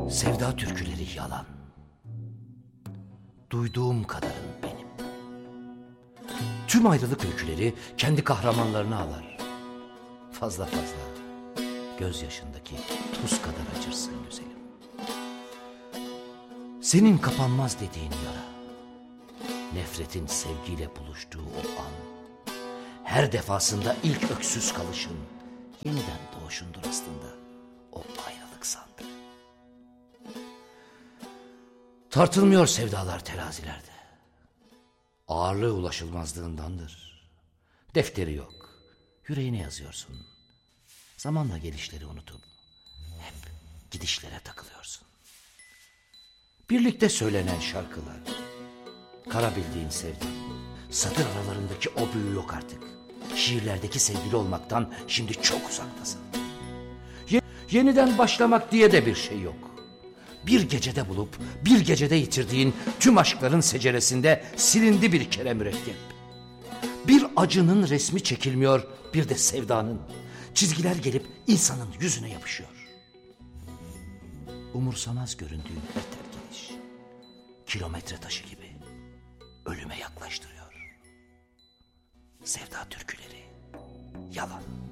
Sevda türküleri yalan. Duyduğum kadarın benim. Tüm ayrılık öyküleri kendi kahramanlarını ağlar. Fazla fazla gözyaşındaki tuz kadar acırsın güzelim. Senin kapanmaz dediğin yara, nefretin sevgiyle buluştuğu o an, her defasında ilk öksüz kalışın, yeniden doğuşundur aslında o ayrılık sandı. Tartılmıyor sevdalar terazilerde. Ağırlığı ulaşılmazlığındandır. Defteri yok, yüreğine yazıyorsun. Zamanla gelişleri unutup hep gidişlere takılıyorsun. Birlikte söylenen şarkılar, kara bildiğin sevdi, satır aralarındaki o büyü yok artık. Şiirlerdeki sevgili olmaktan şimdi çok uzaktasın. Yeniden başlamak diye de bir şey yok. Bir gecede bulup bir gecede yitirdiğin tüm aşkların seceresinde silindi bir kere mürekkep. Bir acının resmi çekilmiyor, bir de sevdanın. Çizgiler gelip insanın yüzüne yapışıyor. Umursamaz göründüğün her terk ediş, kilometre taşı gibi ölüme yaklaştırıyor. Sevda türküleri yalan.